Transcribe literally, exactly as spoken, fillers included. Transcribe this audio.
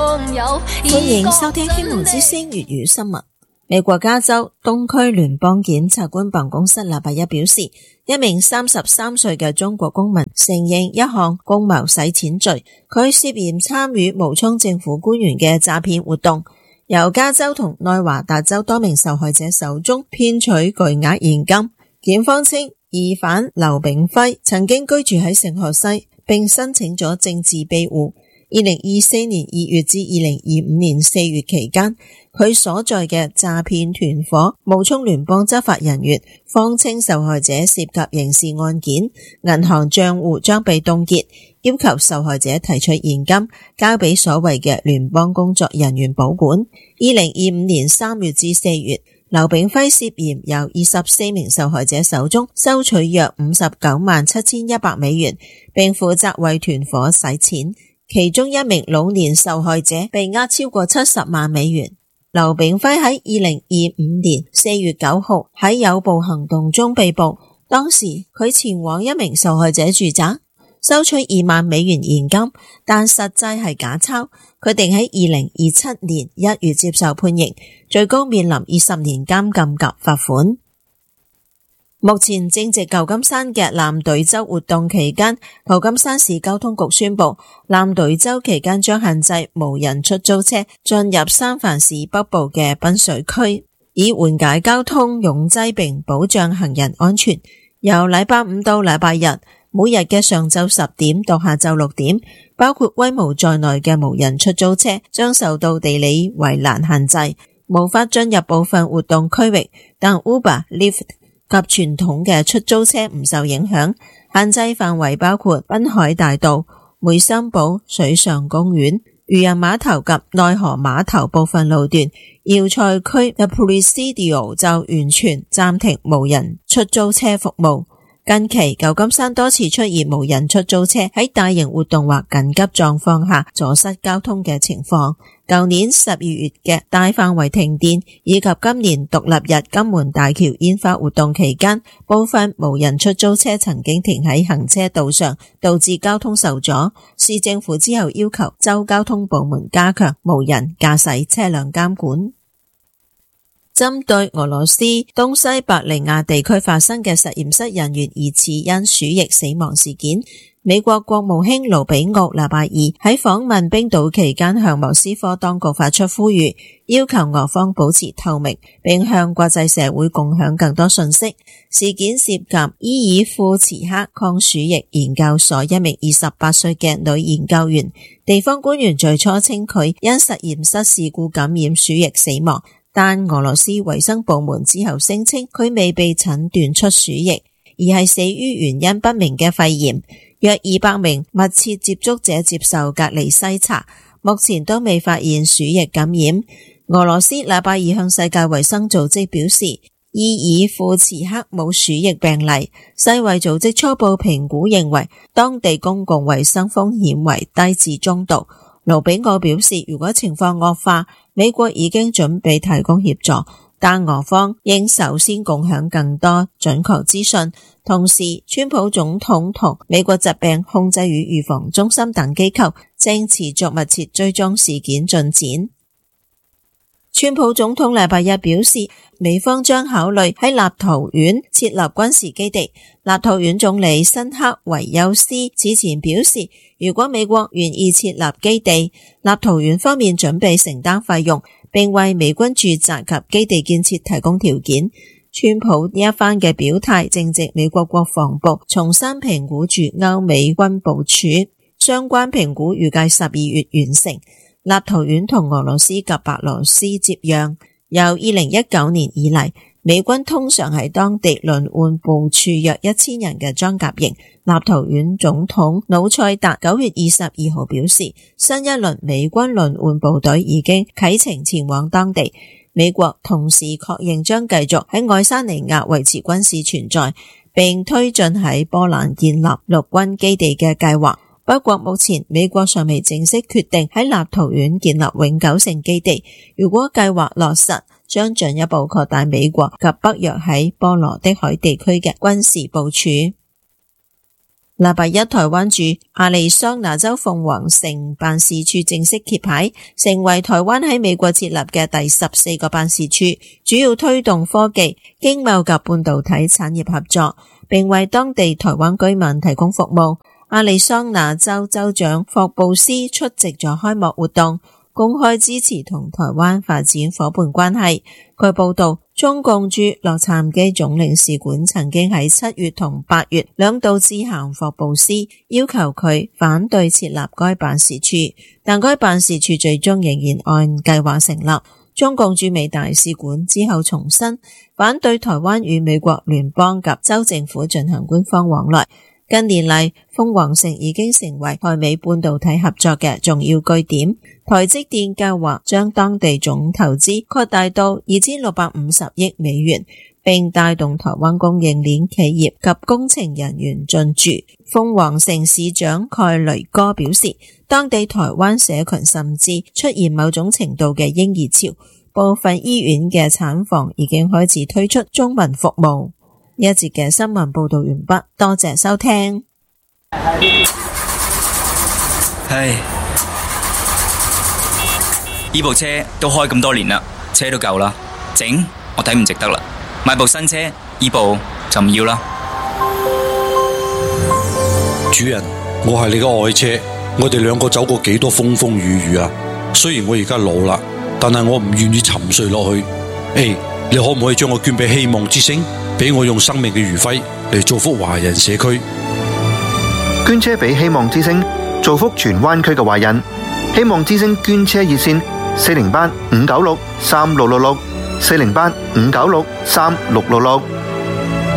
歡迎收聽希望之聲粵語新聞。美國加州東區聯邦檢察官辦公室禮拜一表示，一名三十三歲嘅中國公民承認一項共謀洗錢罪，佢涉嫌參與冒充政府官員嘅詐騙活動，由加州同內華達州多名受害者手中騙取巨額現金。檢方稱，疑犯劉炳輝曾經居住喺聖荷西，並申請咗政治庇護。二零二四年二月至二零二五年四月期間，佢所在嘅詐騙團伙冒充聯邦執法人員，謊稱受害者涉及刑事案件，銀行賬戶將被凍結，要求受害者提取現金交俾所謂嘅聯邦工作人員保管。二零二五年三月至四月，劉炳輝涉嫌由二十四名受害者手中收取約五十九萬七千一百美元，並負責為團伙洗錢。其中一名老年受害者被呃超過七十萬美元。劉炳輝喺二零二五年四月九號喺誘捕行動中被捕，當時佢前往一名受害者住宅，收取二萬美元現金，但實際係假鈔。佢定喺二零二七年一月接受判刑，最高面臨二十年監禁及罰款。目前正值舊金山嘅藍隊周活動期間，舊金山市交通局宣布，藍隊周期間將限制無人出租車進入三藩市北部嘅濱水區，以緩解交通擁擠並保障行人安全。由禮拜五到禮拜日，每日嘅上晝十點到下晝六點，包括威武在內嘅無人出租車將受到地理圍欄限制，無法進入部分活動區域，但 Uber、Lyft及傳統嘅出租車唔受影響。限制範圍包括濱海大道、梅森堡水上公園、漁人碼頭及內河碼頭部分路段。要塞區嘅 Presidio 就完全暫停無人出租車服務。近期舊金山多次出現無人出租車喺大型活動或緊急狀況下阻塞交通嘅情況。舊年十二月嘅大範圍停電，以及今年獨立日金門大橋煙花活動期間，部分無人出租車曾經停喺行車道上，導致交通受阻。市政府之後要求州交通部門加強無人駕駛車輛監管。針對俄羅斯東西伯利亞地區發生嘅實驗室人員疑似因鼠疫死亡事件，美國國務卿盧比奧禮拜二喺訪問冰島期間向莫斯科當局發出呼籲，要求俄方保持透明，並向國際社會共享更多信息。事件涉及伊爾庫茨克抗鼠疫研究所一名二十八歲嘅女研究員，地方官員最初稱佢因實驗室事故感染鼠疫死亡，但俄羅斯衛生部門之後聲稱佢未被診斷出鼠疫，而係死於原因不明嘅肺炎。約二百名密切接觸者接受隔離篩查，目前都未發現鼠疫感染。俄羅斯禮拜二向世界衛生組織表示，伊爾庫茨克冇鼠疫病例。世衛組織初步評估認為，當地公共衛生風險為低至中度。盧比奧表示，如果情況惡化，美國已經準備提供協助，但俄方應首先共享更多準確資訊。同時，川普總統同美國疾病控制與預防中心等機構正持續密切追蹤事件進展。川普總統禮拜一表示，美方將考慮喺立陶宛設立軍事基地。立陶宛總理辛克維丘斯此前表示，如果美國願意設立基地，立陶宛方面準備承擔費用，並為美軍駐紮及基地建設提供條件。川普呢一番嘅表態正值美國國防部重新評估住歐美軍部署，相關評估預計十二月完成。立陶宛同俄羅斯及白羅斯接壤，由二零一九年以嚟，美軍通常喺當地輪換部署約一千人嘅裝甲營。立陶宛總統努塞達九月二十二號表示，新一輪美軍輪換部隊已經啟程前往當地。美國同時確認將繼續喺愛沙尼亞維持軍事存在，並推進喺波蘭建立陸軍基地嘅計劃。不過目前美國尚未正式決定喺立陶宛建立永久性基地。如果計劃落實，將進一步擴大美國及北約喺波羅的海地區嘅軍事部署。 禮拜一，台灣駐亞利桑那州鳳凰城辦事處正式揭牌，成為台灣喺美國設立嘅第十四個辦事處，主要推動科技、經貿及半導體產業合作，並為當地台灣居民提供服務。亞利桑那州州長霍布斯出席咗開幕活動，公開支持同台灣發展夥伴關係。據報道，中共駐洛杉磯總領事館曾經喺七月同八月兩度致函霍布斯，要求佢反對設立該辦事處，但該辦事處最終仍然按計劃成立。中共駐美大使館之後重申反對台灣與美國聯邦及州政府進行官方往來。近年嚟，鳳凰城已經成為台美半導體合作嘅重要據點。台積電計劃將當地總投資擴大到二千六百五十億美元，並帶動台灣供應鏈企業及工程人員進駐。鳳凰城市長蓋雷戈表示，當地台灣社群甚至出現某種程度嘅嬰兒潮，部分醫院嘅產房已經開始推出中文服務。呢一節嘅新聞報道完畢，多謝收聽。 唉，呢部車都開咁多年啦，車都夠啦，整我睇唔值得啦，買部新車，呢部就唔要啦。 主人，我係你嘅愛車，我哋兩個走過幾多風風雨雨啊！雖然我而家老啦，但係我唔願意沉睡落去。誒，你可唔可以將我捐俾希望之星，俾我用生命嘅餘暉嚟造福華人社區？ 捐車俾希望之星，造福荃灣區嘅華人。希望之星捐車熱線：四零八五九六三六六六，四零八五九六三六六六。